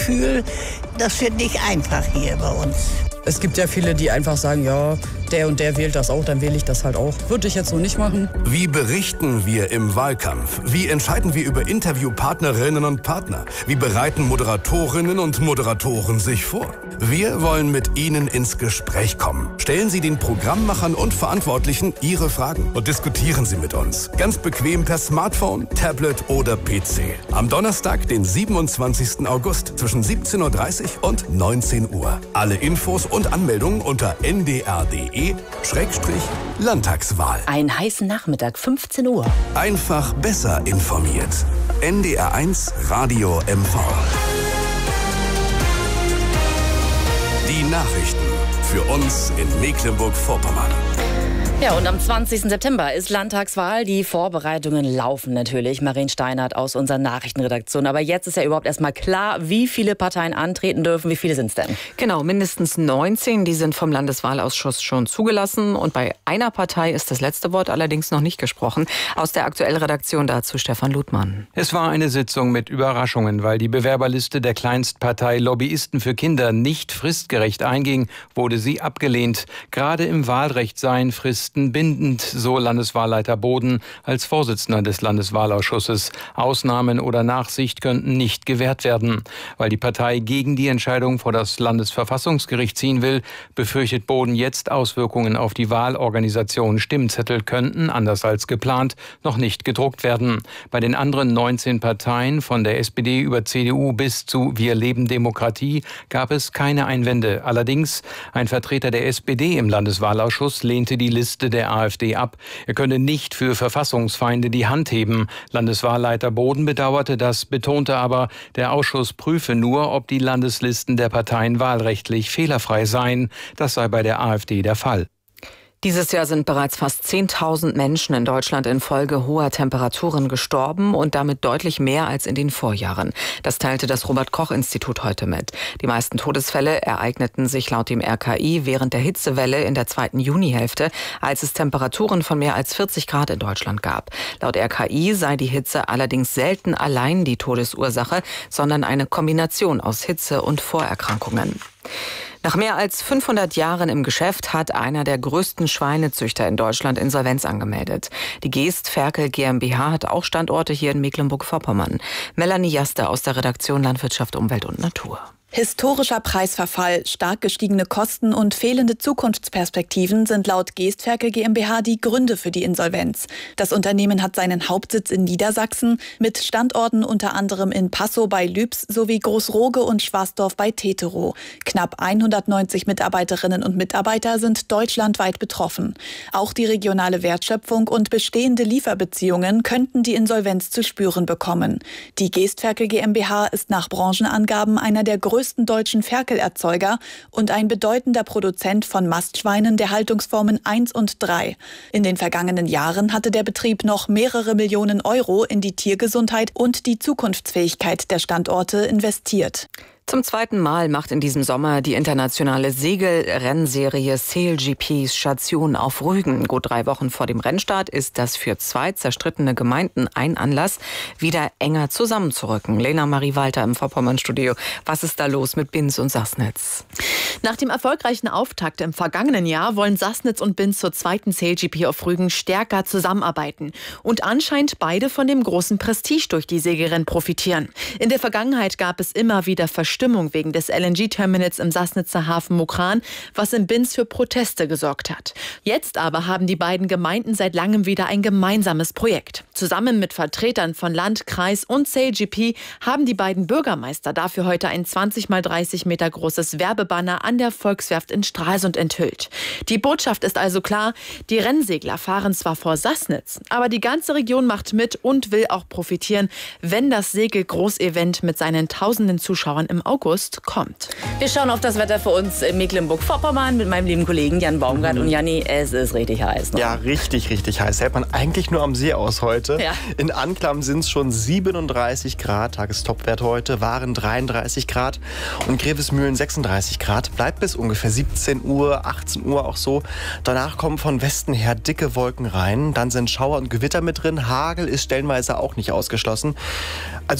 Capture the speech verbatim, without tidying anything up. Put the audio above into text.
Gefühl, das wird nicht einfach hier bei uns. Es gibt ja viele, die einfach sagen, ja, der und der wählt das auch, dann wähle ich das halt auch. Würde ich jetzt so nicht machen. Wie berichten wir im Wahlkampf? Wie entscheiden wir über Interviewpartnerinnen und Partner? Wie bereiten Moderatorinnen und Moderatoren sich vor? Wir wollen mit Ihnen ins Gespräch kommen. Stellen Sie den Programmmachern und Verantwortlichen Ihre Fragen und diskutieren Sie mit uns. Ganz bequem per Smartphone, Tablet oder P C. Am Donnerstag, den siebenundzwanzigsten August zwischen siebzehn Uhr dreißig und neunzehn Uhr. Alle Infos und Anmeldungen unter n d r punkt d e Schrägstrich Landtagswahl. Ein heißen Nachmittag, fünfzehn Uhr. Einfach besser informiert. N D R eins Radio M V. Die Nachrichten für uns in Mecklenburg-Vorpommern. Ja, und am zwanzigsten September ist Landtagswahl. Die Vorbereitungen laufen natürlich. Maren Steinert aus unserer Nachrichtenredaktion. Aber jetzt ist ja überhaupt erst mal klar, wie viele Parteien antreten dürfen. Wie viele sind es denn? Genau, mindestens neunzehn. Die sind vom Landeswahlausschuss schon zugelassen. Und bei einer Partei ist das letzte Wort allerdings noch nicht gesprochen. Aus der Aktuellredaktion dazu Stefan Ludmann. Es war eine Sitzung mit Überraschungen, weil die Bewerberliste der Kleinstpartei Lobbyisten für Kinder nicht fristgerecht einging, wurde sie abgelehnt. Gerade im Wahlrecht seien Fristen bindend, so Landeswahlleiter Boden als Vorsitzender des Landeswahlausschusses. Ausnahmen oder Nachsicht könnten nicht gewährt werden. Weil die Partei gegen die Entscheidung vor das Landesverfassungsgericht ziehen will, befürchtet Boden jetzt Auswirkungen auf die Wahlorganisation. Stimmzettel könnten, anders als geplant, noch nicht gedruckt werden. Bei den anderen neunzehn Parteien, von der S P D über C D U bis zu Wir leben Demokratie, gab es keine Einwände. Allerdings, ein Vertreter der S P D im Landeswahlausschuss lehnte die Liste der AfD ab. Er könne nicht für Verfassungsfeinde die Hand heben. Landeswahlleiter Boden bedauerte das, betonte aber, der Ausschuss prüfe nur, ob die Landeslisten der Parteien wahlrechtlich fehlerfrei seien. Das sei bei der AfD der Fall. Dieses Jahr sind bereits fast zehntausend Menschen in Deutschland infolge hoher Temperaturen gestorben und damit deutlich mehr als in den Vorjahren. Das teilte das Robert-Koch-Institut heute mit. Die meisten Todesfälle ereigneten sich laut dem R K I während der Hitzewelle in der zweiten Junihälfte, als es Temperaturen von mehr als vierzig Grad in Deutschland gab. Laut R K I sei die Hitze allerdings selten allein die Todesursache, sondern eine Kombination aus Hitze und Vorerkrankungen. Nach mehr als fünfhundert Jahren im Geschäft hat einer der größten Schweinezüchter in Deutschland Insolvenz angemeldet. Die Geest Ferkel GmbH hat auch Standorte hier in Mecklenburg-Vorpommern. Melanie Jaster aus der Redaktion Landwirtschaft, Umwelt und Natur. Historischer Preisverfall, stark gestiegene Kosten und fehlende Zukunftsperspektiven sind laut Geest Ferkel GmbH die Gründe für die Insolvenz. Das Unternehmen hat seinen Hauptsitz in Niedersachsen mit Standorten unter anderem in Passow bei Lübs sowie Großroge und Schwarsdorf bei Teterow. Knapp hundertneunzig Mitarbeiterinnen und Mitarbeiter sind deutschlandweit betroffen. Auch die regionale Wertschöpfung und bestehende Lieferbeziehungen könnten die Insolvenz zu spüren bekommen. Die Geest Ferkel GmbH ist nach Branchenangaben einer der größten größten deutschen Ferkelerzeuger und ein bedeutender Produzent von Mastschweinen der Haltungsformen eins und drei. In den vergangenen Jahren hatte der Betrieb noch mehrere Millionen Euro in die Tiergesundheit und die Zukunftsfähigkeit der Standorte investiert. Zum zweiten Mal macht in diesem Sommer die internationale Segelrennserie Sail G P Station auf Rügen. Gut drei Wochen vor dem Rennstart ist das für zwei zerstrittene Gemeinden ein Anlass, wieder enger zusammenzurücken. Lena Marie Walter im Vorpommern-Studio. Was ist da los mit Binz und Sassnitz? Nach dem erfolgreichen Auftakt im vergangenen Jahr wollen Sassnitz und Binz zur zweiten Sail G P auf Rügen stärker zusammenarbeiten und anscheinend beide von dem großen Prestige durch die Segelrennen profitieren. In der Vergangenheit gab es immer wieder Verstimmung wegen des L N G-Terminals im Sassnitzer Hafen Mukran, was in Binz für Proteste gesorgt hat. Jetzt aber haben die beiden Gemeinden seit langem wieder ein gemeinsames Projekt. Zusammen mit Vertretern von Land, Kreis und Sail G P haben die beiden Bürgermeister dafür heute ein zwanzig mal dreißig Meter großes Werbebanner an der Volkswerft in Stralsund enthüllt. Die Botschaft ist also klar, die Rennsegler fahren zwar vor Sassnitz, aber die ganze Region macht mit und will auch profitieren, wenn das Segel-Großevent mit seinen tausenden Zuschauern im August kommt. Wir schauen auf das Wetter für uns in Mecklenburg-Vorpommern mit meinem lieben Kollegen Jan Baumgart. Mhm. Und Janni, es ist richtig heiß. Ne? Ja, richtig, richtig heiß. Hält man eigentlich nur am See aus heute. Ja. In Anklam sind es schon siebenunddreißig Grad. Tagestopwert heute waren dreiunddreißig Grad. Und Grevesmühlen sechsunddreißig Grad. Bleibt bis ungefähr siebzehn Uhr, achtzehn Uhr auch so. Danach kommen von Westen her dicke Wolken rein. Dann sind Schauer und Gewitter mit drin. Hagel ist stellenweise auch nicht ausgeschlossen. Also